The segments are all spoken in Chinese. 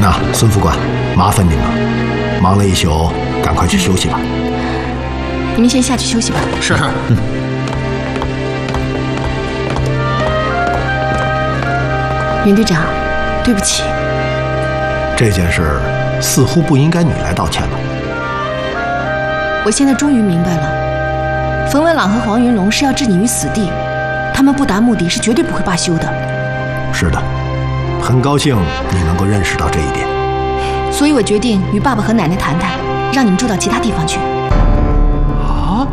那孙副官，麻烦您了，忙了一宿，赶快去休息吧。 你们先下去休息吧。 是。 袁队长，对不起。 这件事似乎不应该你来道歉吧？ 我现在终于明白了，冯文朗和黄云龙是要置你于死地，他们不达目的是绝对不会罢休的。 是的，很高兴你能够认识到这一点。 所以我决定与爸爸和奶奶谈谈，让你们住到其他地方去。 啊？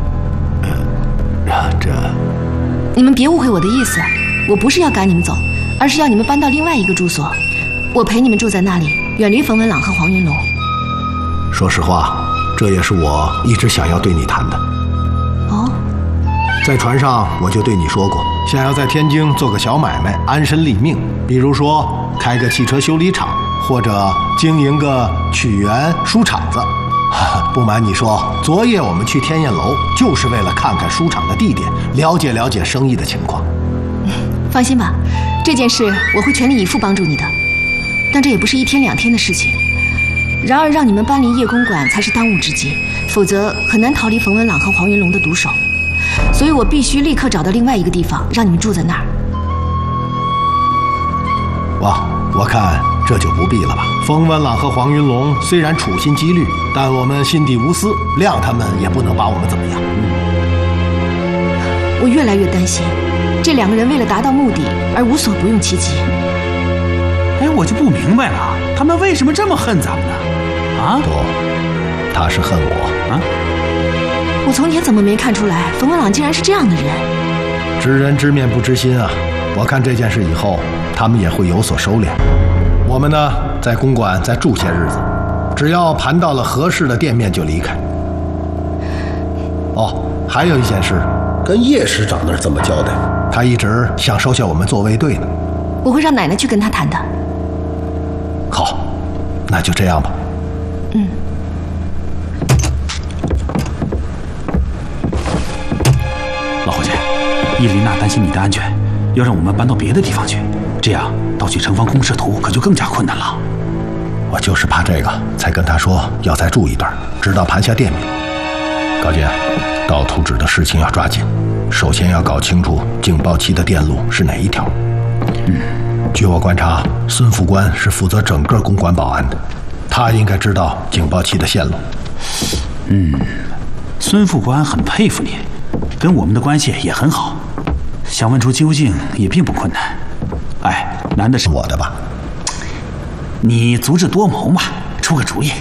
这…… 你们别误会我的意思，我不是要赶你们走，而是要你们搬到另外一个住所，我陪你们住在那里，远离冯文朗和黄云龙。 说实话，这也是我一直想要对你谈的。 哦， 在船上我就对你说过，想要在天津做个小买卖，安身立命，比如说开个汽车修理厂，或者经营个曲园书场子。不瞒你说，昨夜我们去天燕楼，就是为了看看书场的地点，了解了解生意的情况。 放心吧，这件事我会全力以赴帮助你的。但这也不是一天两天的事情。然而，让你们搬离叶公馆才是当务之急，否则很难逃离冯文朗和黄云龙的毒手。所以我必须立刻找到另外一个地方，让你们住在那儿。 我看这就不必了吧。冯文朗和黄云龙虽然处心积虑，但我们心底无私，谅他们也不能把我们怎么样。 我越来越担心，这两个人为了达到目的而无所不用其极。 哎，我就不明白了，他们为什么这么恨咱们呢？啊？ 不，他是恨我啊！ 我从前怎么没看出来，冯文朗竟然是这样的人？ 知人知面不知心啊！我看这件事以后，他们也会有所收敛。我们呢，在公馆再住些日子，只要盘到了合适的店面就离开。哦，还有一件事， 跟叶师长那儿怎么交代？ 他一直想收下我们做卫队呢。 我会让奶奶去跟他谈的。 好，那就这样吧。 老伙计，叶琳娜担心你的安全，要让我们搬到别的地方去，这样盗取城防公社图可就更加困难了。 我就是怕这个，才跟他说要再住一段，直到盘下店面。高杰，盗图纸的事情要抓紧，首先要搞清楚警报器的电路是哪一条。据我观察，孙副官是负责整个公馆保安的，他应该知道警报器的线路。 孙副官很佩服你，跟我们的关系也很好，想问出究竟也并不困难。哎，难的是我的吧？ 你足智多谋嘛，出个主意。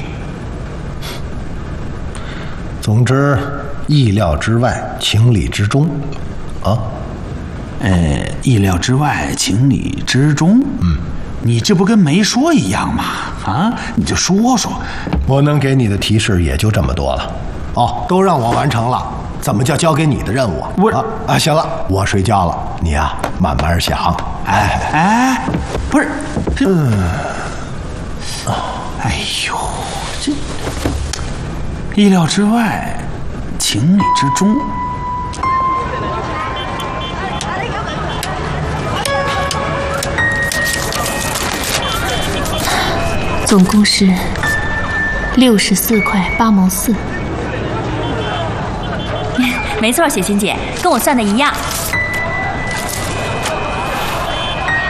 总之，意料之外，情理之中，啊。 意料之外，情理之中。你这不跟没说一样吗？啊，你就说说。 我能给你的提示也就这么多了。哦，都让我完成了，怎么叫交给你的任务啊？行了，我睡觉了，你呀，慢慢想。 不是，哎呦，这意料之外，情理之中。 总共是64块8毛4。 没错，雪欣姐，跟我算的一样。